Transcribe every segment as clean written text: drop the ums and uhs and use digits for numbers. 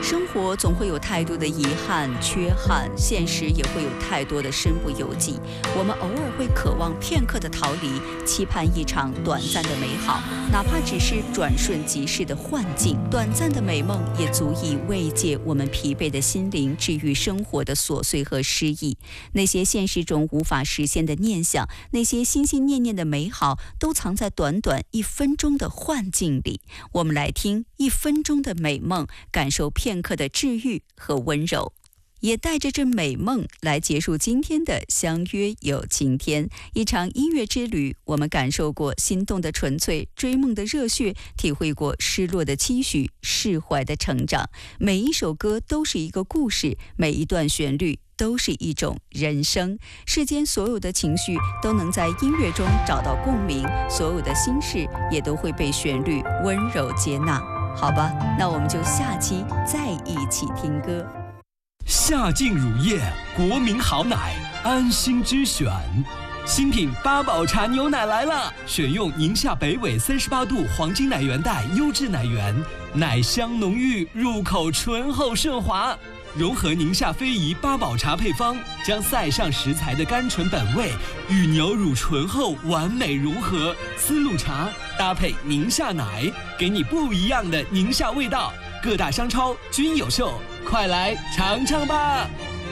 生活总会有太多的遗憾、缺憾，现实也会有太多的身不由己。我们偶尔会渴望片刻的逃离，期盼一场短暂的美好，哪怕只是转瞬即逝的幻境。短暂的美梦也足以慰藉我们疲惫的心灵，治愈生活的琐碎和失意。那些现实中无法实现的念想，那些心心念念的美好，都藏在短短1分钟的幻境里。我们来听1分钟的美梦，感受片刻的治愈和温柔，也带着这美梦来结束今天的相约有晴天。一场音乐之旅，我们感受过心动的纯粹，追梦的热血，体会过失落的期许，释怀的成长。每一首歌都是一个故事，每一段旋律都是一种人生。世间所有的情绪都能在音乐中找到共鸣，所有的心事也都会被旋律温柔接纳。好吧，那我们就下期再一起听歌。 夏劲乳业，国民好奶，安心之选。新品八宝茶牛奶来了，选用宁夏北纬38度黄金奶源带优质奶源，奶香浓郁，入口醇厚顺滑。融合宁夏非遗八宝茶配方，将塞上食材的甘醇本味与牛乳醇厚完美融合，丝路茶搭配宁夏奶，给你不一样的宁夏味道。各大商超均有售，快来尝尝吧！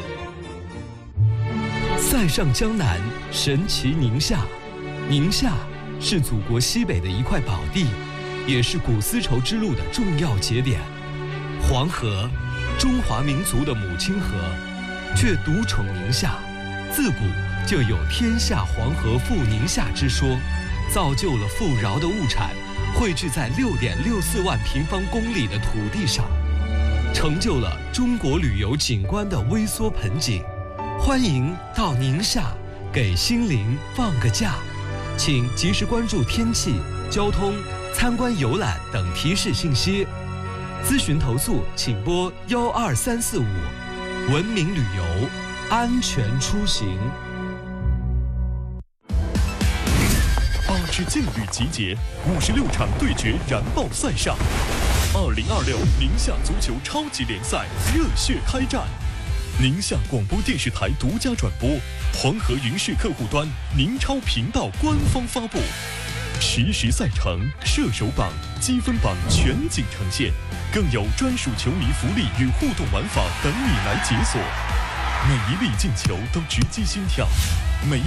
塞上江南，神奇宁夏。宁夏是祖国西北的一块宝地，也是古丝绸之路的重要节点。黄河，中华民族的母亲河，却独宠宁夏。自古就有天下黄河赴宁夏之说，造就了富饶的物产汇聚在6.64万平方公里的土地上，成就了中国旅游景观的微缩盆景。欢迎到宁夏，给心灵放个假。请及时关注天气、交通、参观游览等提示信息。咨询投诉请拨12345。文明旅游，安全出行。 8支劲旅集结，56场对决燃爆赛上。2026宁夏足球超级联赛热血开战，宁夏广播电视台独家转播，黄河云视客户端、宁超频道官方发布。实时赛程、射手榜、积分榜全景呈现，更有专属球迷福利与互动玩法等你来解锁。每一粒进球都直击心跳，每一